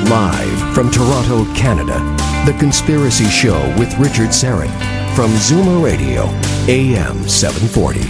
Live from Toronto, Canada, The Conspiracy Show with Richard Syrett from Zoomer Radio, AM 740.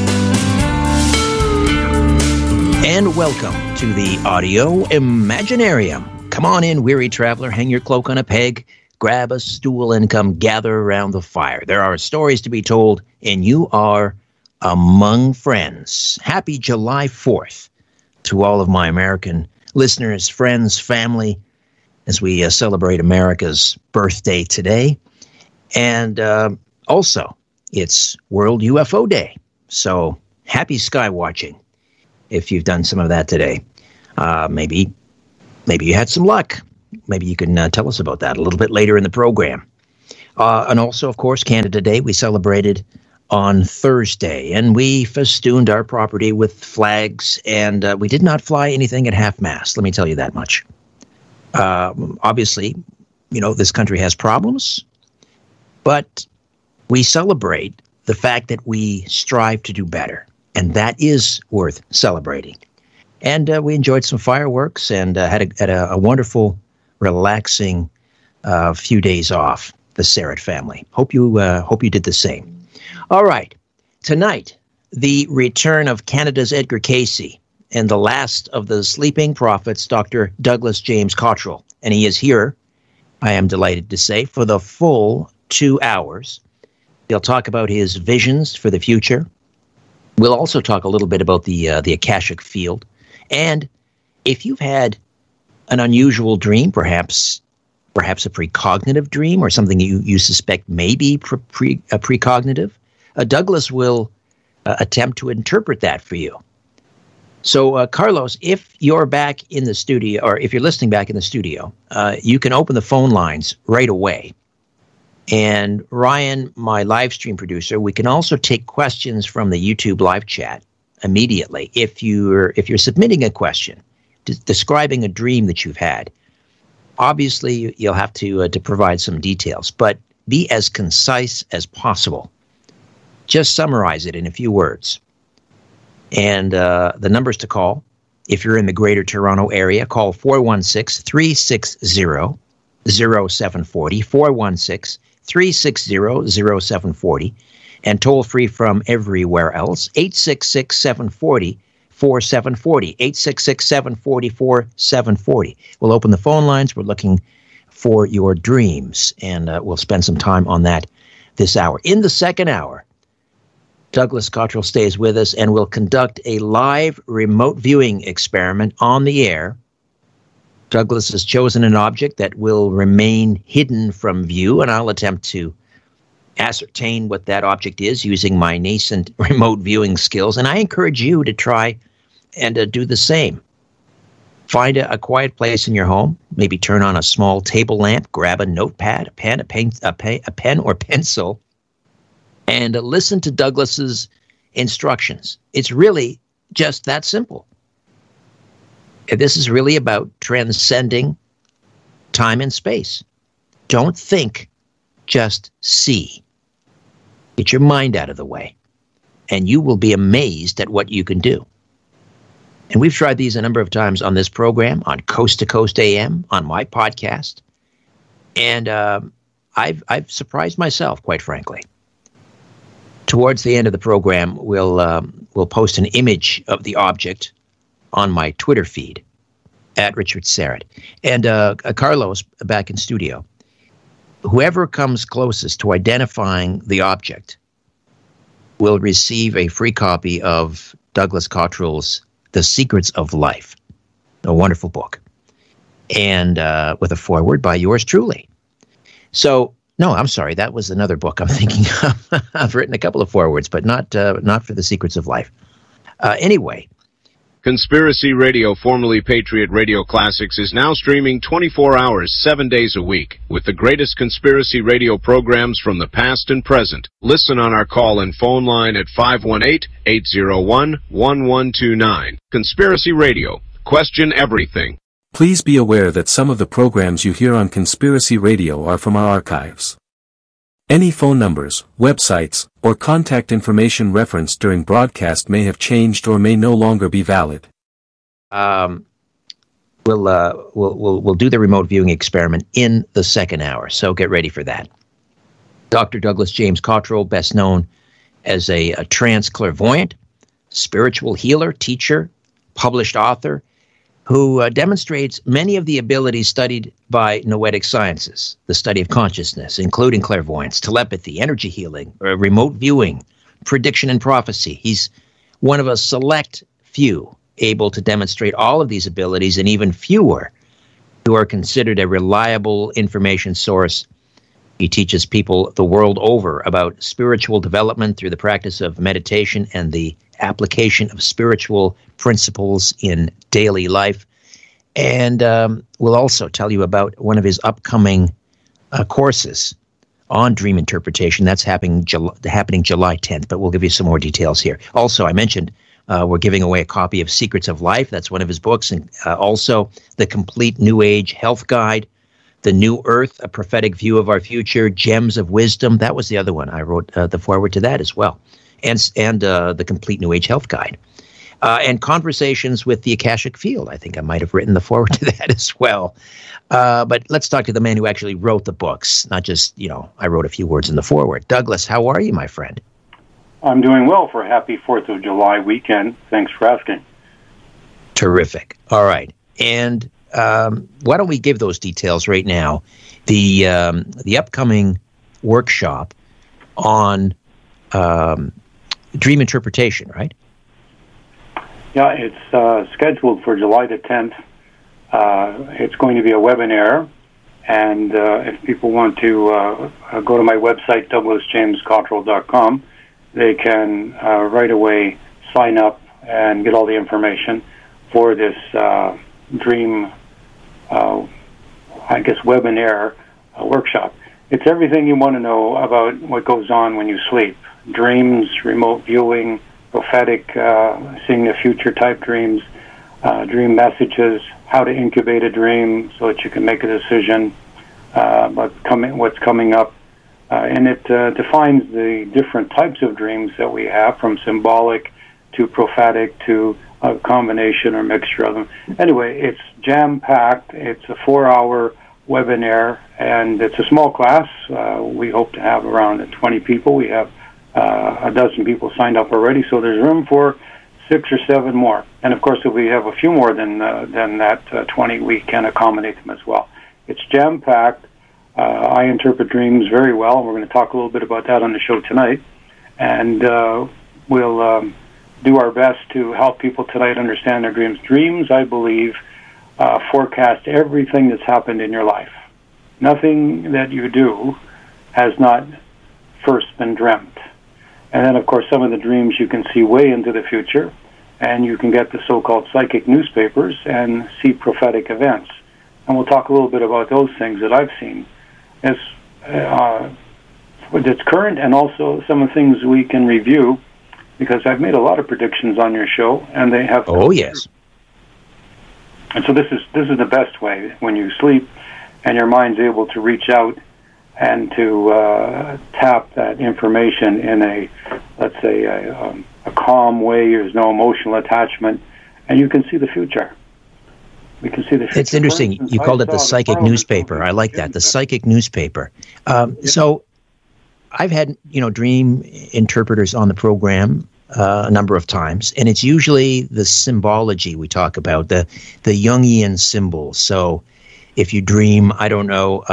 And welcome to the Audio Imaginarium. Come on in, weary traveler, hang your cloak on a peg, grab a stool, and come gather around the fire. There are stories to be told, and you are among friends. Happy July 4th to all of my American listeners, friends, family, as we celebrate America's birthday today. And also, it's World UFO Day. So happy sky watching if you've done some of that today. Maybe you had some luck. Maybe you can tell us about that a little bit later in the program. And also, of course, Canada Day, we celebrated on Thursday, and we festooned our property with flags, and we did not fly anything at half-mast, let me tell you that much. Obviously, this country has problems, but we celebrate the fact that we strive to do better, and that is worth celebrating. And we enjoyed some fireworks and had a wonderful, relaxing few days off, the Syrett family. Hope you did the same. All right. Tonight, the return of Canada's Edgar Cayce and the last of the sleeping prophets, Dr. Douglas James Cottrell. And he is here, I am delighted to say, for the full 2 hours. He'll talk about his visions for the future. We'll also talk a little bit about the Akashic Field. And if you've had an unusual dream, perhaps a precognitive dream or something you suspect may be precognitive, Douglas will attempt to interpret that for you. So, Carlos, if you're back in the studio, or if you're listening back in the studio, you can open the phone lines right away. And Ryan, my live stream producer, we can also take questions from the YouTube live chat immediately. If you're submitting a question, describing a dream that you've had, obviously you'll have to provide some details, but be as concise as possible. Just summarize it in a few words. And the numbers to call, if you're in the Greater Toronto area, call 416-360-0740, 416-360-0740, and toll free from everywhere else, 866-740-4740, 866-740-4740. We'll open the phone lines. We're looking for your dreams, and we'll spend some time on that this hour. In the second hour, Douglas Cottrell stays with us and will conduct a live remote viewing experiment on the air. Douglas has chosen an object that will remain hidden from view, and I'll attempt to ascertain what that object is using my nascent remote viewing skills. And I encourage you to try and do the same. Find a quiet place in your home, maybe turn on a small table lamp, grab a notepad, a pen or pencil, and listen to Douglas's instructions. It's really just that simple. This is really about transcending time and space. Don't think, just see. Get your mind out of the way, and you will be amazed at what you can do. And we've tried these a number of times on this program, on Coast to Coast AM, on my podcast, and I've surprised myself, quite frankly. Towards the end of the program, we'll post an image of the object on my Twitter feed at Richard Syrett. And Carlos, back in studio, whoever comes closest to identifying the object will receive a free copy of Douglas Cottrell's The Secrets of Life, a wonderful book, and with a foreword by yours truly. So, no, I'm sorry, that was another book I'm thinking of. I've written a couple of forewords, but not for The Secrets of Life. Anyway. Conspiracy Radio, formerly Patriot Radio Classics, is now streaming 24 hours, 7 days a week, with the greatest conspiracy radio programs from the past and present. Listen on our call-in phone line at 518-801-1129. Conspiracy Radio. Question everything. Please be aware that some of the programs you hear on Conspiracy Radio are from our archives. Any phone numbers, websites, or contact information referenced during broadcast may have changed or may no longer be valid. We'll do the remote viewing experiment in the second hour, so get ready for that. Dr. Douglas James Cottrell, best known as a trance clairvoyant, spiritual healer, teacher, published author, who demonstrates many of the abilities studied by noetic sciences, the study of consciousness, including clairvoyance, telepathy, energy healing, remote viewing, prediction and prophecy. He's one of a select few able to demonstrate all of these abilities, and even fewer who are considered a reliable information source. He teaches people the world over about spiritual development through the practice of meditation and the application of spiritual principles in daily life. And we'll also tell you about one of his upcoming courses on dream interpretation. That's happening July 10th, but we'll give you some more details here. Also, I mentioned we're giving away a copy of Secrets of Life. That's one of his books. And also the Complete New Age Health Guide, The New Earth, A Prophetic View of Our Future, Gems of Wisdom. That was the other one. I wrote the foreword to that as well. And the Complete New Age Health Guide. And Conversations with the Akashic Field. I think I might have written the foreword to that as well. But let's talk to the man who actually wrote the books, not just, I wrote a few words in the foreword. Douglas, how are you, my friend? I'm doing well for a happy 4th of July weekend. Thanks for asking. Terrific. All right. And why don't we give those details right now? The upcoming workshop on dream interpretation, right? Yeah, it's scheduled for July the 10th. It's going to be a webinar, and if people want to go to my website, douglasjamescottrell.com, they can right away sign up and get all the information for this dream, webinar workshop. It's everything you want to know about what goes on when you sleep. Dreams, remote viewing, prophetic, seeing the future type dreams, dream messages, how to incubate a dream so that you can make a decision about what's coming up. And it defines the different types of dreams that we have, from symbolic to prophetic to a combination or mixture of them. Anyway, it's jam-packed. It's a 4-hour webinar, and it's a small class. We hope to have around 20 people. We have a dozen people signed up already, so there's room for 6 or 7 more. And of course, if we have a few more than that 20, we can accommodate them as well. It's jam-packed. I interpret dreams very well, and we're going to talk a little bit about that on the show tonight. And we'll do our best to help people tonight understand their dreams. Dreams, I believe, forecast everything that's happened in your life. Nothing that you do has not first been dreamt. And then, of course, some of the dreams you can see way into the future, and you can get the so-called psychic newspapers and see prophetic events. And we'll talk a little bit about those things that I've seen as that's current, and also some of the things we can review, because I've made a lot of predictions on your show, and they have... Oh, yes. And so this is the best way when you sleep and your mind's able to reach out and to tap that information in a, let's say, a calm way. There's no emotional attachment, and you can see the future. We can see the future. It's interesting. You called it the psychic newspaper. I like that, the psychic newspaper. So I've had, dream interpreters on the program a number of times, and it's usually the symbology we talk about, the Jungian symbols. So if you dream, I don't know,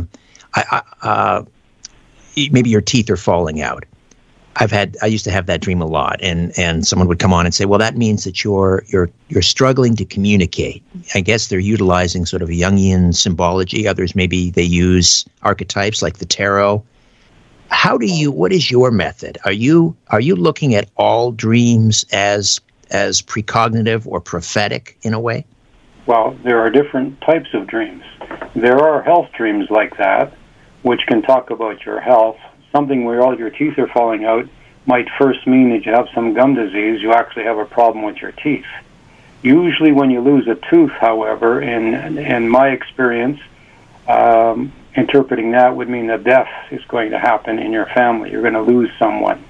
maybe your teeth are falling out. I used to have that dream a lot, and someone would come on and say, well, that means that you're struggling to communicate. I guess they're utilizing sort of Jungian symbology. Others, maybe they use archetypes like the tarot. What is your method? Are you looking at all dreams as precognitive or prophetic in a way? Well, there are different types of dreams. There are health dreams like that, which can talk about your health. Something where all your teeth are falling out might first mean that you have some gum disease. You actually have a problem with your teeth. Usually when you lose a tooth, however, in my experience, interpreting that would mean that death is going to happen in your family. You're going to lose someone.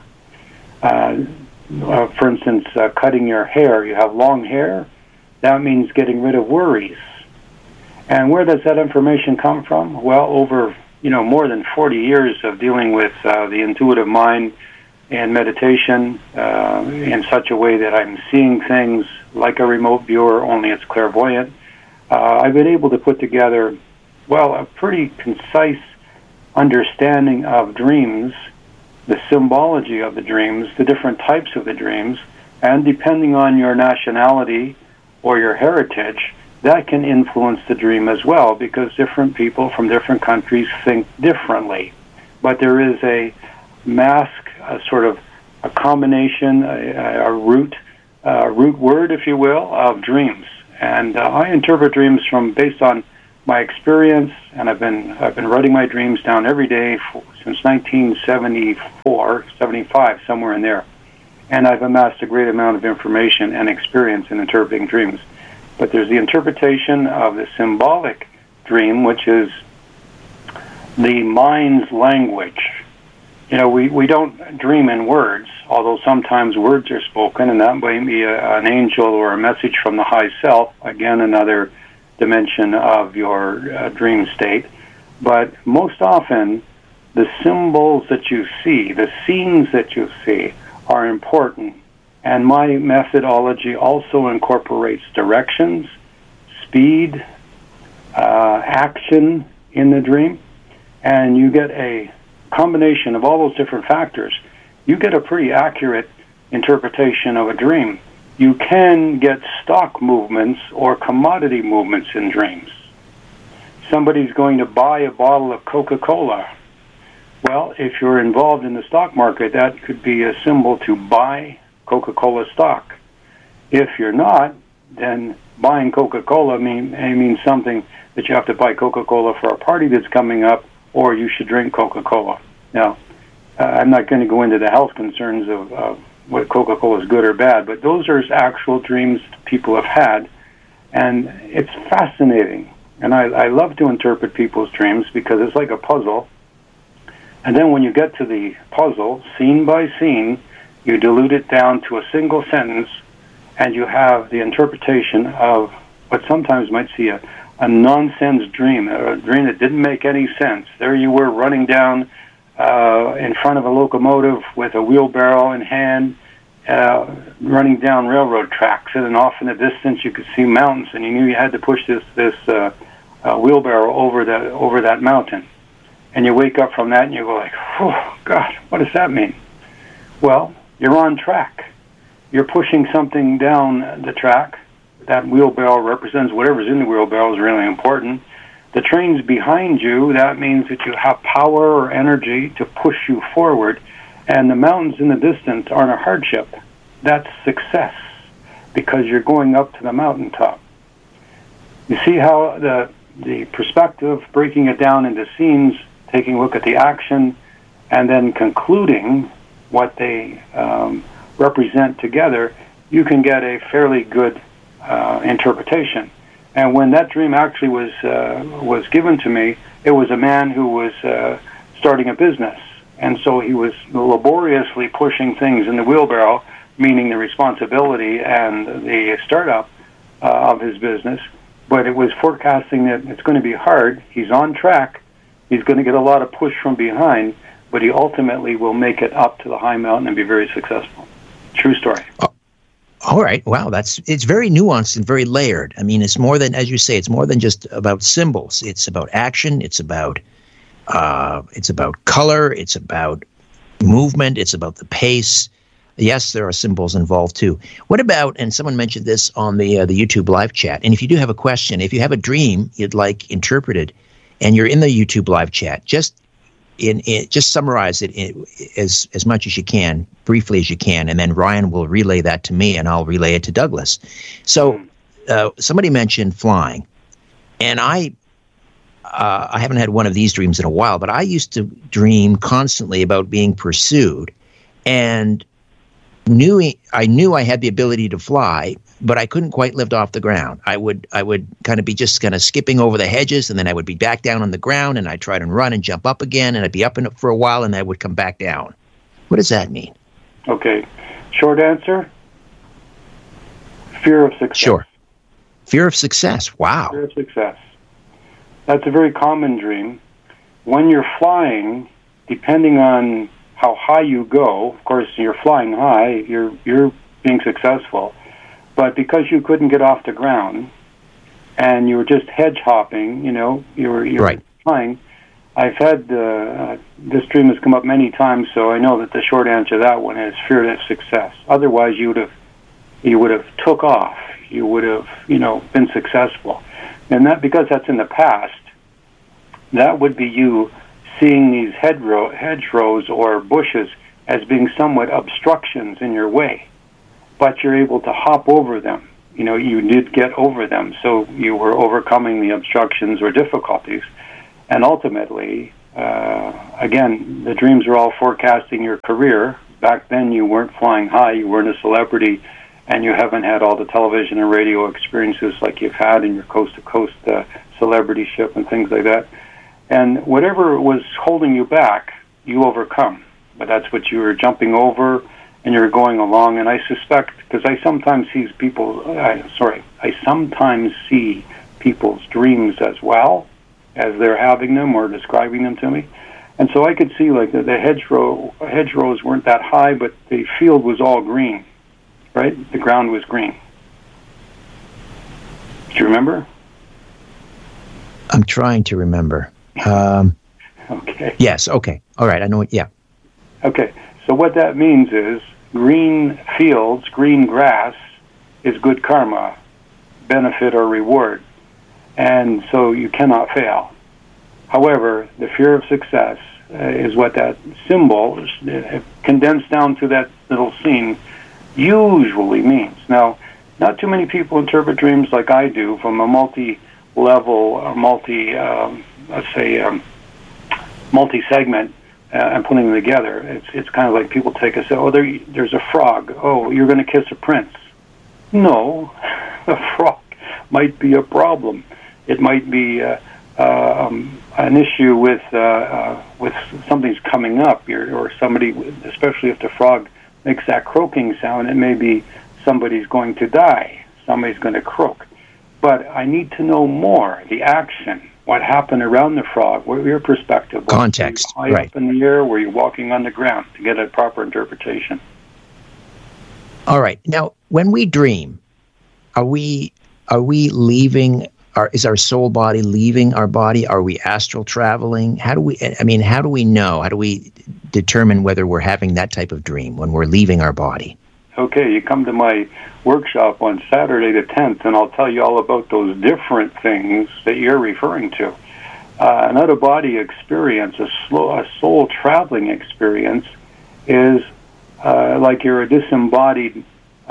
For instance, cutting your hair. You have long hair. That means getting rid of worries. And where does that information come from? Well, over more than 40 years of dealing with the intuitive mind and meditation in such a way that I'm seeing things like a remote viewer, only it's clairvoyant. I've been able to put together, a pretty concise understanding of dreams, the symbology of the dreams, the different types of the dreams, and depending on your nationality or your heritage, that can influence the dream as well, because different people from different countries think differently. But there is a mask, a sort of a combination, a root word, if you will, of dreams. And I interpret dreams based on my experience, and I've been writing my dreams down every day since 1974, 75, somewhere in there. And I've amassed a great amount of information and experience in interpreting dreams. But there's the interpretation of the symbolic dream, which is the mind's language. We don't dream in words, although sometimes words are spoken, and that might be an angel or a message from the high self, again, another dimension of your dream state. But most often, the symbols that you see, the scenes that you see, are important. And my methodology also incorporates directions, speed, action in the dream, and you get a combination of all those different factors. You get a pretty accurate interpretation of a dream. You can get stock movements or commodity movements in dreams. Somebody's going to buy a bottle of Coca-Cola. Well, if you're involved in the stock market, that could be a symbol to buy Coca-Cola stock. If you're not, then buying Coca-Cola means something that you have to buy Coca-Cola for a party that's coming up, or you should drink Coca-Cola. Now, I'm not going to go into the health concerns of what Coca-Cola is good or bad, but those are actual dreams people have had, and it's fascinating. And I love to interpret people's dreams because it's like a puzzle. And then when you get to the puzzle, scene by scene, you dilute it down to a single sentence, and you have the interpretation of what sometimes might see a nonsense dream, a dream that didn't make any sense. There you were running down in front of a locomotive with a wheelbarrow in hand, running down railroad tracks, and then off in the distance you could see mountains, and you knew you had to push this wheelbarrow over that mountain. And you wake up from that and you go like, oh, God, what does that mean? Well, you're on track. You're pushing something down the track. That wheelbarrow represents whatever's in the wheelbarrow is really important. The train's behind you. That means that you have power or energy to push you forward. And the mountains in the distance aren't a hardship. That's success because you're going up to the mountaintop. You see how the perspective, breaking it down into scenes, taking a look at the action, and then concluding what they represent together, you can get a fairly good interpretation. And when that dream actually was given to me, it was a man who was starting a business. And so he was laboriously pushing things in the wheelbarrow, meaning the responsibility and the startup of his business. But it was forecasting that it's going to be hard. He's on track. He's going to get a lot of push from behind, but he ultimately will make it up to the high mountain and be very successful. True story. All right. Wow. It's very nuanced and very layered. I mean, it's more than, as you say, it's more than just about symbols. It's about action. It's about color. It's about movement. It's about the pace. Yes, there are symbols involved too. What about, and someone mentioned this on the YouTube live chat, and if you do have a question, if you have a dream you'd like interpreted, and you're in the YouTube live chat, just summarize it as much as you can, briefly as you can, and then Ryan will relay that to me, and I'll relay it to Douglas. So somebody mentioned flying, and I haven't had one of these dreams in a while, but I used to dream constantly about being pursued, and I knew I had the ability to fly, but I couldn't quite lift off the ground. I would kind of be just kind of skipping over the hedges, and then I would be back down on the ground, and I'd try to run and jump up again, and I'd be up in it for a while, and I would come back down. What does that mean? Okay. Short answer, fear of success. Sure. Fear of success. Wow. Fear of success. That's a very common dream. When you're flying, depending on how high you go, of course, you're flying high, you're being successful. But because you couldn't get off the ground and you were just hedge hopping, you were right. flying. I've had this dream has come up many times, so I know that the short answer to that one is fear of success. Otherwise, you would have took off. You would have, been successful. And that, because that's in the past, that would be you seeing these hedgerows or bushes as being somewhat obstructions in your way. But you're able to hop over them. You did get over them, so you were overcoming the obstructions or difficulties. And ultimately, again, the dreams are all forecasting your career. Back then, you weren't flying high, you weren't a celebrity, and you haven't had all the television and radio experiences like you've had in your coast-to-coast celebrityship and things like that. And whatever was holding you back, you overcome. But that's what you were jumping over, and you're going along. And I suspect, because I sometimes see people's dreams as well as they're having them or describing them to me. And so I could see like the hedgerows weren't that high, but the field was all green, right? The ground was green. Do you remember? I'm trying to remember. Okay. Yes, okay. All right, I know it, yeah. Okay, so what that means is green fields, green grass is good karma, benefit or reward. And so you cannot fail. However, the fear of success is what that symbol, condensed down to that little scene, usually means. Now, not too many people interpret dreams like I do from a multi-level or multi-segment and putting them together. It's kind of like people take us, there's a frog. Oh, you're going to kiss a prince. No, a frog might be a problem. It might be an issue with something's coming up, or somebody, especially if the frog makes that croaking sound, it may be somebody's going to die. Somebody's going to croak. But I need to know more, the action, what happened around the frog, what your perspective was. Context, were you high right. up in the air, were you walking on the ground, to get a proper interpretation. All right. Now, when we dream, are we leaving? Is our soul body leaving our body? Are we astral traveling? How do we know? How do we determine whether we're having that type of dream when we're leaving our body? Okay, you come to my workshop on Saturday the 10th, and I'll tell you all about those different things that you're referring to. An out-of-body experience, a soul traveling experience, is like you're a disembodied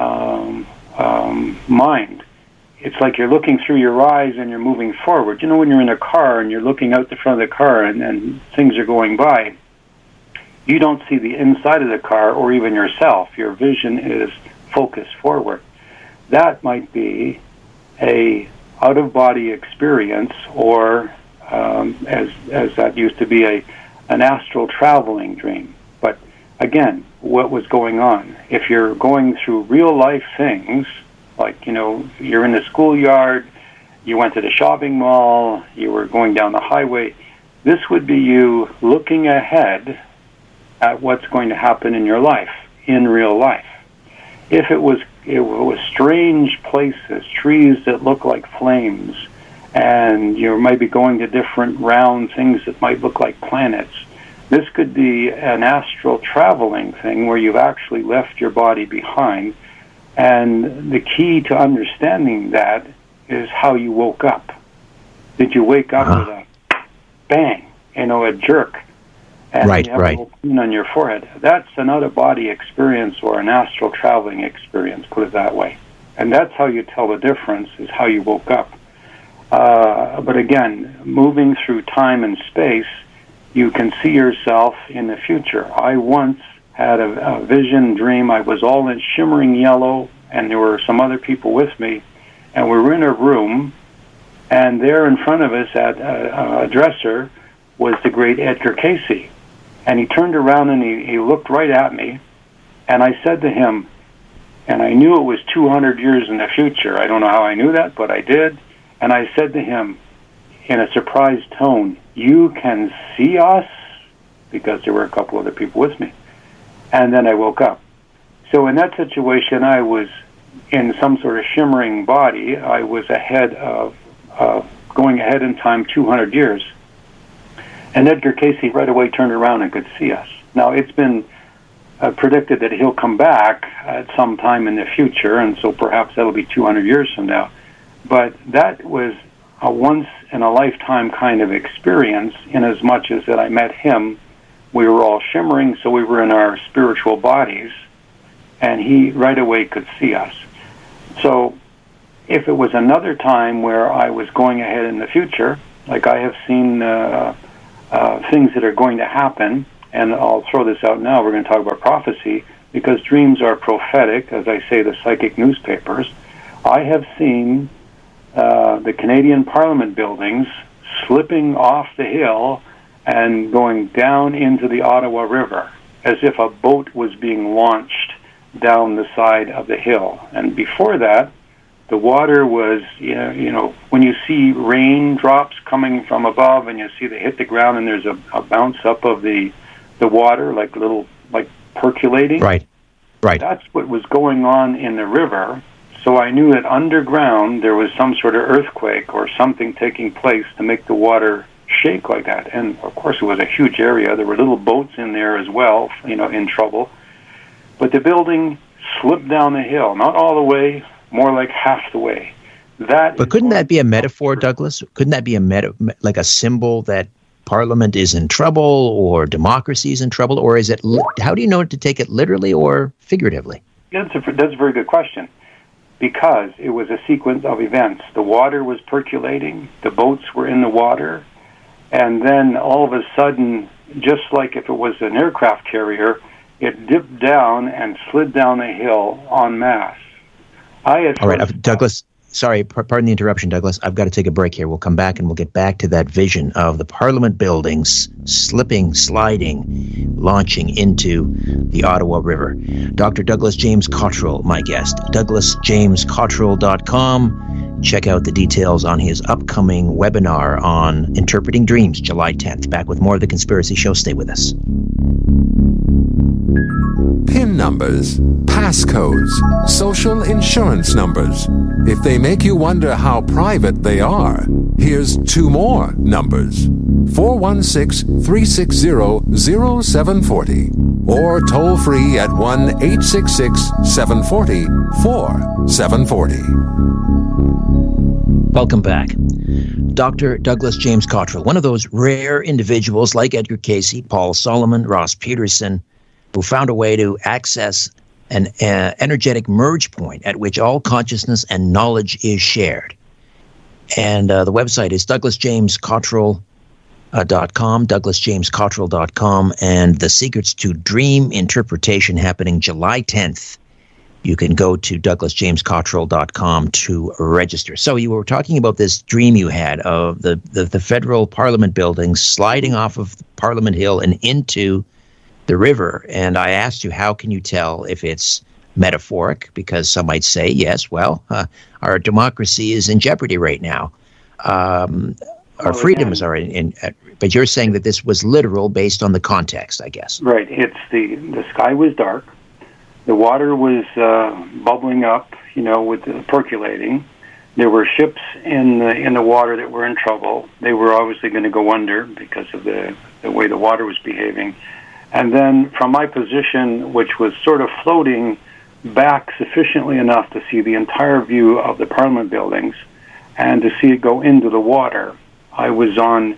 mind. It's like you're looking through your eyes and you're moving forward. You know, when you're in a car and you're looking out the front of the car and things are going by, you don't see the inside of the car or even yourself. Your vision is focused forward. That might be a out-of-body experience, or as that used to be an astral traveling dream. But again, what was going on? If you're going through real-life things, like, you're in the schoolyard, you went to the shopping mall, you were going down the highway, this would be you looking ahead at what's going to happen in your life, in real life. If it was strange places, trees that look like flames, and you might be going to different round things that might look like planets, this could be an astral traveling thing where you've actually left your body behind. And the key to understanding that is how you woke up. Did you wake up with a bang, a jerk, and you have a little pain on your forehead? That's an out-of-body experience or an astral traveling experience, put it that way. And that's how you tell the difference, is how you woke up. But again, moving through time and space, you can see yourself in the future. I once had a vision dream. I was all in shimmering yellow, and there were some other people with me, and we were in a room, and there in front of us at a dresser was the great Edgar Cayce. And he turned around and he looked right at me, and I said to him, and I knew it was 200 years in the future. I don't know how I knew that, but I did. And I said to him, in a surprised tone, "You can see us?" Because there were a couple other people with me. And then I woke up. So in that situation, I was in some sort of shimmering body. I was going ahead in time 200 years. And Edgar Cayce right away turned around and could see us. Now, it's been predicted that he'll come back at some time in the future, and so perhaps that'll be 200 years from now. But that was a once-in-a-lifetime kind of experience, in as much as that I met him. We were all shimmering, so we were in our spiritual bodies, and he right away could see us. So if it was another time where I was going ahead in the future, like I have seen things that are going to happen, and I'll throw this out now, we're going to talk about prophecy, because dreams are prophetic, as I say, the psychic newspapers. I have seen the Canadian Parliament buildings slipping off the hill and going down into the Ottawa River, as if a boat was being launched down the side of the hill. And before that, the water was, when you see raindrops coming from above and you see they hit the ground and there's a bounce up of the water, like percolating. Right. That's what was going on in the river. So I knew that underground there was some sort of earthquake or something taking place to make the water shake like that. And of course it was a huge area. There were little boats in there as well, in trouble. But the building slipped down the hill, not all the way, more like half the way. But couldn't that be a metaphor, Douglas? Couldn't that be like a symbol that Parliament is in trouble or democracy is in trouble? Or is it? How do you know to take it literally or figuratively? That's a very good question. Because it was a sequence of events. The water was percolating, the boats were in the water, and then all of a sudden, just like if it was an aircraft carrier, it dipped down and slid down a hill en masse. All right, Douglas, sorry, pardon the interruption, Douglas. I've got to take a break here. We'll come back and we'll get back to that vision of the Parliament buildings slipping, sliding, launching into the Ottawa River. Dr. Douglas James Cottrell, my guest. DouglasJamesCottrell.com. Check out the details on his upcoming webinar on Interpreting Dreams, July 10th. Back with more of The Conspiracy Show. Stay with us. PIN numbers, passcodes, social insurance numbers. If they make you wonder how private they are, here's two more numbers. 416-360-0740 or toll free at 1-866-740-4740. Welcome back. Dr. Douglas James Cottrell, one of those rare individuals like Edgar Cayce, Paul Solomon, Ross Peterson, who found a way to access an energetic merge point at which all consciousness and knowledge is shared. And the website is DouglasJamesCottrell.com, DouglasJamesCottrell.com, and the secrets to dream interpretation happening July 10th. You can go to DouglasJamesCottrell.com to register. So you were talking about this dream you had of the federal Parliament buildings sliding off of Parliament Hill and into the river, and I asked you, how can you tell if it's metaphoric? Because some might say, yes, well, our democracy is in jeopardy right now. Our freedoms are in but you're saying that this was literal based on the context, I guess. Right. It's the sky was dark. The water was bubbling up, with the percolating. There were ships in the water that were in trouble. They were obviously going to go under because of the way the water was behaving. And then from my position, which was sort of floating back sufficiently enough to see the entire view of the Parliament buildings and to see it go into the water, I was on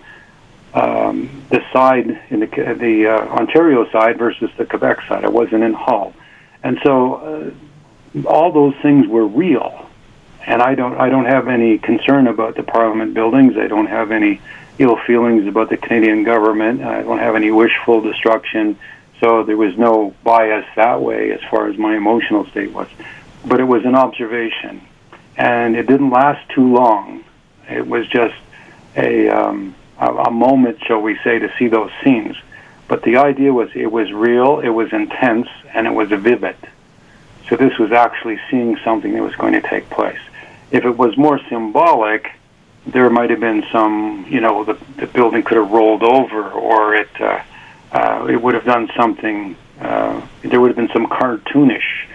the side, in the Ontario side versus the Quebec side. I wasn't in Hull. And so all those things were real. And I don't have any concern about the Parliament buildings. I don't have any ill feelings about the Canadian government. I don't have any wishful destruction. So there was no bias that way as far as my emotional state was. But it was an observation. And it didn't last too long. It was just a moment, shall we say, to see those scenes. But the idea was it was real, it was intense, and it was vivid. So this was actually seeing something that was going to take place. If it was more symbolic, there might have been some, the building could have rolled over, or it would have done something. There would have been some cartoonish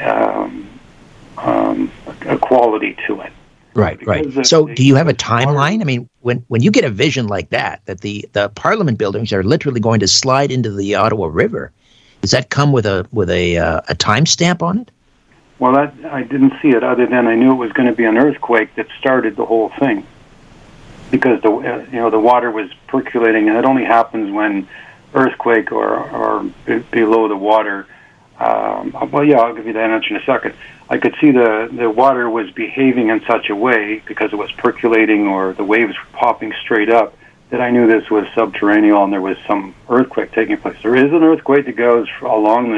quality to it. Right. So do you have a timeline? I mean, when you get a vision like that the Parliament buildings are literally going to slide into the Ottawa River, does that come with a timestamp on it? Well, I didn't see it, other than I knew it was going to be an earthquake that started the whole thing, because the water was percolating, and it only happens when earthquake or below the water. Well, yeah, I'll give you that answer in a second. I could see the water was behaving in such a way, because it was percolating or the waves were popping straight up, that I knew this was subterranean and there was some earthquake taking place. There is an earthquake that goes along the